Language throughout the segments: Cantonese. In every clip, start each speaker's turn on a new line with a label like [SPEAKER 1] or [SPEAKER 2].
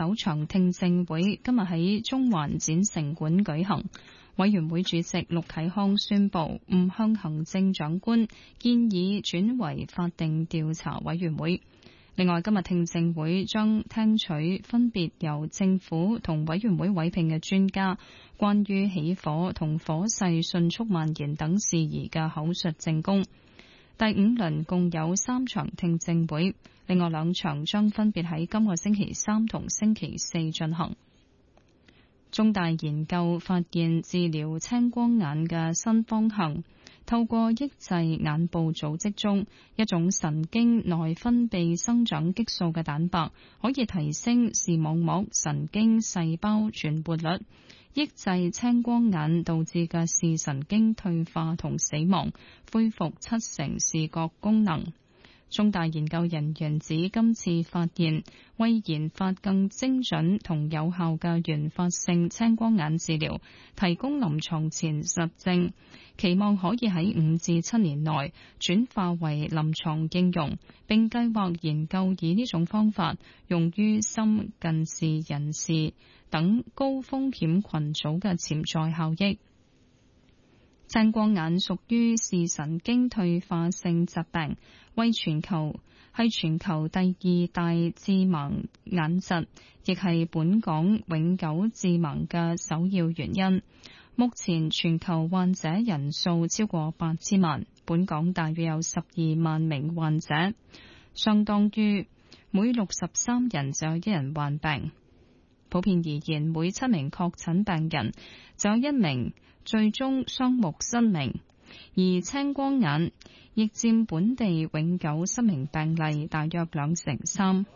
[SPEAKER 1] 首場聽證會今日喺中環展城館舉行。委員會主席陸啟康宣布唔向行政長官建議轉為法定調查委員會。另外，今日聽證會將聽取分別由政府同委員會委聘嘅專家關於起火同火勢迅速蔓延等事宜嘅口述證供。第5輪共有3場聽證會，另外2場將分別喺今個星期3同星期4進行。中大研究發現治療青光眼嘅新方向，透過抑制眼部組織中一種神經內分泌生長激素嘅蛋白，可以提升視網膜神經細胞存活率，抑制青光眼導致嘅視神經退化同死亡，恢復70%視覺功能。中大研究人員指，今次發現為研發更精準同有效嘅原發性青光眼治療提供臨床前實證，期望可以喺5至7年內轉化為臨床應用，並計劃研究以呢種方法用於深近視人士等高風險群組嘅潛在效益。青光眼屬於視神經退化性疾病，係全球第2大致盲眼疾，亦係本港永久致盲嘅首要原因。目前全球患者人數超過8000萬，本港大約有12萬名患者，相當於每63人就有1人患病。普遍而言，每7名確診病人就有1名最終雙目失明，而青光眼亦佔本地永久失明病例大約3%。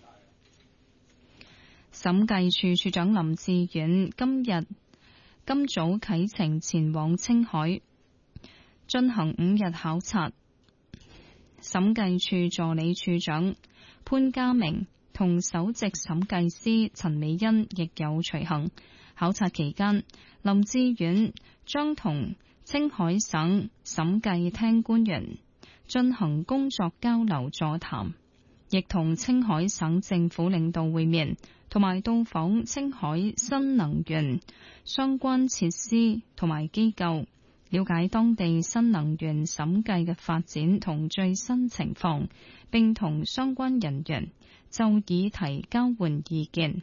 [SPEAKER 1] 審計署署長林志遠今早啟程前往青海進行5日考察。審計署助理署長潘家明同首席審計師陳美欣亦有隨行。考察期間，林志遠將同青海省審計廳官員進行工作交流座談，亦同青海省政府領導會面，同埋到訪青海新能源相關設施同埋機構，了解當地新能源審計嘅發展同最新情況，並同相關人員就議題交換意見。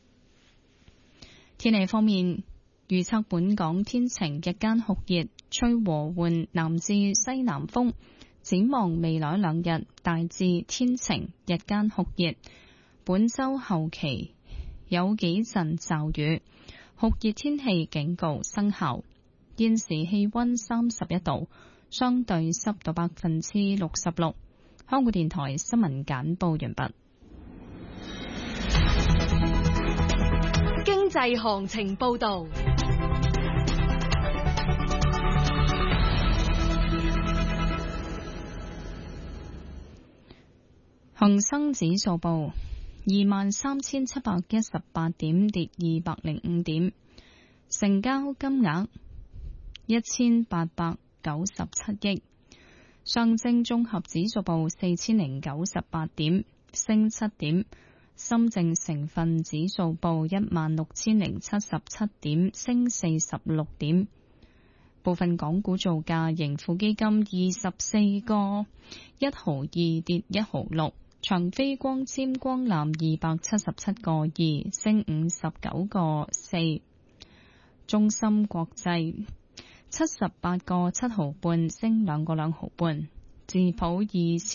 [SPEAKER 1] 天氣方面，預測本港天晴，日間酷熱，吹和緩南至西南風。展望未來2日，大致天晴，日間酷熱。本週後期有幾陣驟雨，酷熱天氣警告生效。現時氣溫31度，相對濕度66%。香港電台新聞簡報完畢。
[SPEAKER 2] 經濟行情報道。
[SPEAKER 1] 恒生指數報23,718點，跌205點，成交金額1897億。上證綜合指數報4098點，升7點。深證成分指數報16,077點，升46點。部分港股造價：盈富基金24個1毫2跌1毫6，長飛光纖光纜277個2升59個4，中芯國際78個7毫半升2個2毫半，智普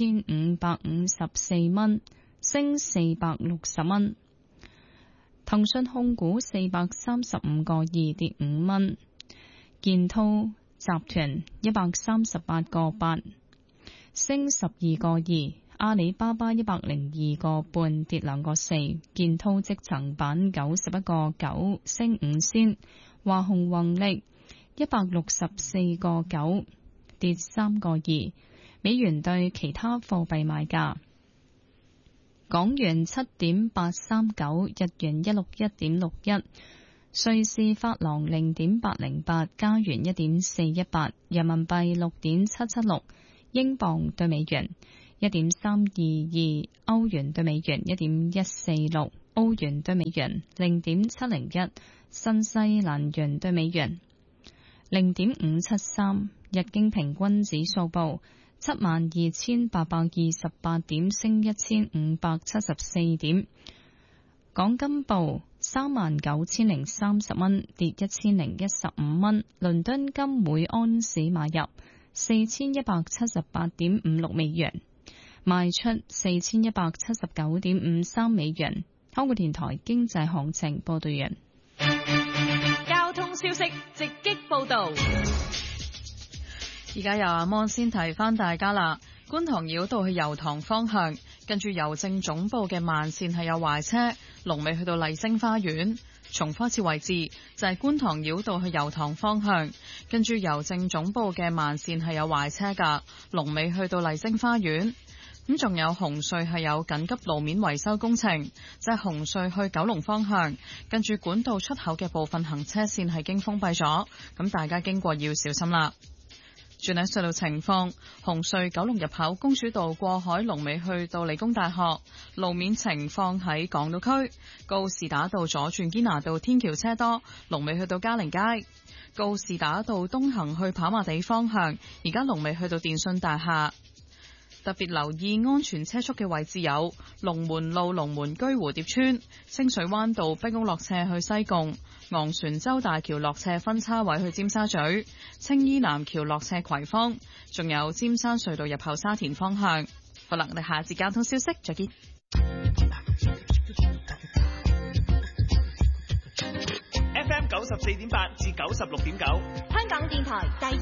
[SPEAKER 1] 2554蚊升460蚊，騰訊控股435個2跌5蚊，建滔集團138個8升12個2，阿里巴巴102個半跌2個4，建滔積層板91個9升5仙，華虹宏力164個9跌3個2。美元對其他貨幣賣價：港元7.839，日元161.61，瑞士法郎0.808，加元1.418，人民幣6.776，英鎊對美元1.322，歐元對美元1.146， 澳元對美元0.701，新西蘭元對美元0.573，日經平均指數報72,828點，升1,574點。港金報39,030蚊，跌1,015蚊。倫敦金每安士買入4,178.56美元，賣出4,179.53美元。香港電台經濟行情報道員。
[SPEAKER 2] 交通消息直擊報道。
[SPEAKER 3] 而家由阿摩先提翻大家啦，觀塘繞道去油塘方向，跟住郵政總部嘅慢線係有壞車，龍尾去到麗晶花園。重複一次位置就係觀塘繞道去油塘方向，跟住郵政總部嘅慢線係有壞車噶，龍尾去到麗晶花園。咁仲有紅隧係有緊急路面維修工程，就係紅隧去九龍方向，跟住管道出口嘅部分行車線係經封閉咗，咁大家經過要小心啦。轉睇隧道情況，紅隧九龍入口公主道過海龍尾去到理工大學，路面情況喺港島區告士打道左轉堅拿道天橋車多，龍尾去到嘉寧街。告士打道東行去跑馬地方向，而家龍尾去到電訊大廈。特別留意安全車速嘅位置有龍門路龍門居蝴蝶村、清水灣道碧屋落斜去西貢、昂船洲大橋落斜分叉位去尖沙咀、青衣南橋落斜葵芳，仲有尖山隧道入口沙田方向。好啦，我哋下節交通消息再見。
[SPEAKER 4] FM 94.8至96.9，
[SPEAKER 2] 香港電台第